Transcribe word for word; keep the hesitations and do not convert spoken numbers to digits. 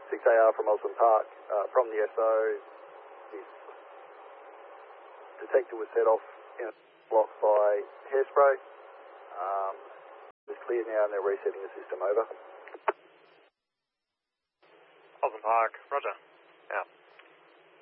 six A R from Osborne Park, uh, from the S O. The detector was set off in a block by hairspray. Um, it's clear now and they're resetting the system over. Osborne Park, roger.